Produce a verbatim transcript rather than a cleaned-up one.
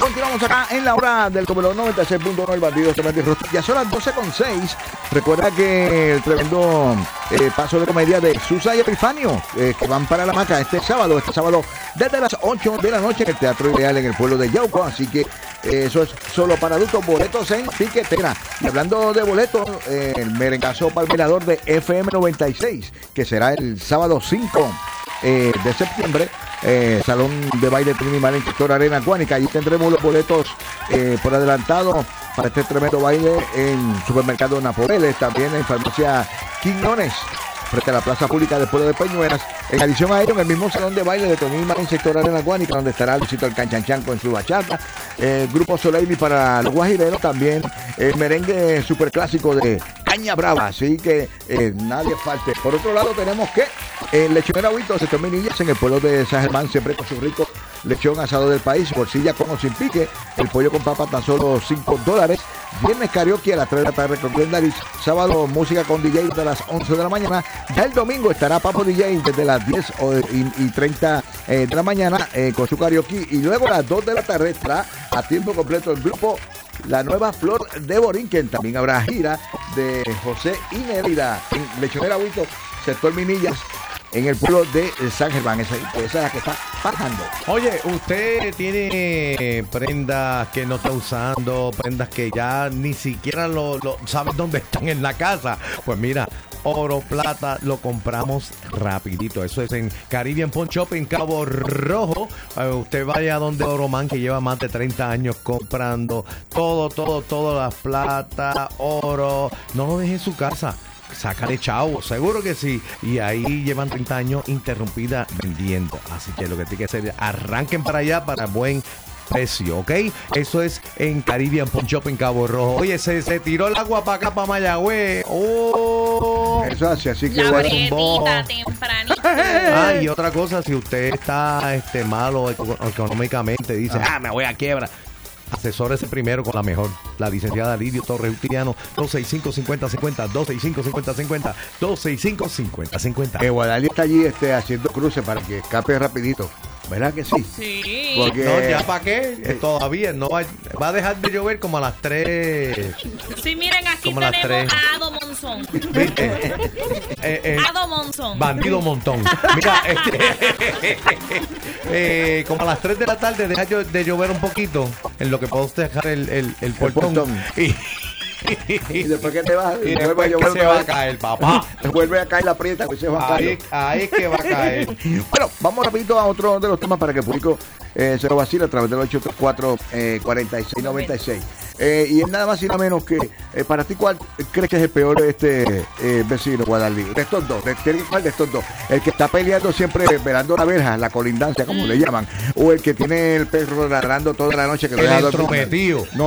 Continuamos acá en la hora del Comedor noventa y seis punto uno, el bandido Clemente Rostro. Ya son las doce con seis. Recuerda que el tremendo eh, paso de comedia de Susa y Epifanio, eh, que van para la Maca este sábado, este sábado desde las ocho de la noche en el Teatro Ideal en el pueblo de Yauco. Así que eh, eso es solo para adultos, boletos en Tiquetera. Y hablando de boletos, eh, el merengazo para el velador de F M noventa y seis, que será el sábado cinco eh, de septiembre. Eh, Salón de Baile Trinimar en Sector Arena Guánica. Allí tendremos los boletos eh, por adelantado para este tremendo baile en Supermercado Napoleles, también en Farmacia Quiñones, frente a la Plaza Pública del Pueblo de Peñuelas. En adición a ello, en el mismo Salón de Baile de Trinimar en Sector Arena Guánica, donde estará Luisito el Canchanchan con su bachata, eh, Grupo Soleil para los guajireros, también el merengue superclásico de Caña Brava, así que eh, nadie falte. Por otro lado, tenemos que el lechonero Huito, sector Minillas, en el pueblo de San Germán, siempre con su rico lechón asado del país, bolsilla con o sin pique, el pollo con papa tan solo cinco dólares. Viernes karaoke a las tres de la tarde con Glendaris. Sábado música con D J desde las once de la mañana. Ya el domingo estará Papo D J desde las diez y treinta de la mañana eh, con su karaoke. Y luego a las dos de la tarde estará a tiempo completo el grupo La Nueva Flor de Borinquen. También habrá gira de José y Nerida en Lechonera Huito, sector Minillas, en el pueblo de San Germán. Esa, esa es la que está bajando. Oye, usted tiene prendas que no está usando, prendas que ya ni siquiera lo, lo sabe dónde están en la casa. Pues mira, oro, plata, lo compramos rapidito. Eso es en Caribbean Pawn Shop en Cabo Rojo. Uh, usted vaya donde Oroman, que lleva más de treinta años comprando todo, todo, todo, las plata, oro. No lo deje en su casa. Sácale chavo, seguro que sí. Y ahí llevan treinta años interrumpida vendiendo. Así que lo que tiene que hacer es arranquen para allá para buen precio, ¿ok? Eso es en Caribbean Pawn Shop en Cabo Rojo. Oye, se, se tiró el agua para acá, para Mayagüez. ¡Oh! Eso hace, así que la bueno. prietita tempranito. Ah, y otra cosa, si usted está este malo eco- económicamente, dice, ah, me voy a quiebra. Asesórese primero con la mejor, la licenciada Lidio Torres Utiliano, dos seis cinco, cinco cero cinco cero, dos seis cinco, cinco cero cinco cero, dos seis cinco, cinco cero cinco cero. Que Guadalí está allí este, haciendo cruces para que escape rapidito. ¿Verdad que sí? Sí. Porque No, ya para qué, eh, todavía no va, va a dejar de llover como a las tres. Sí, miren, aquí Como las tenemos tres. a Ado Monzón. ¿Viste? Eh, eh, Ado Monzón. Bandido montón. Mira, este, eh, como a las tres de la tarde deja llo- de llover un poquito, en lo que puedo dejar el, el, el portón. portón. Y, y después que te vas, y y después vuelve a que llover se otra va a vez. caer, papá. Vuelve a caer la prieta, pues se va a Ahí, caer. ahí es que va a caer. Bueno, vamos rapidito a otro de los temas para que el público eh, se lo vacile a través del ocho tres cuatro, cuatro seis nueve seis. Eh, y es nada más y nada menos que, eh, para ti, ¿cuál crees que es el peor este eh, vecino, Guadalí? De estos dos, de, de- ¿cuál de estos dos? ¿El que está peleando siempre, velando la verja, la colindancia, como le llaman? ¿O el que tiene el perro ladrando toda la noche que no El deja dormir? entrometido. No,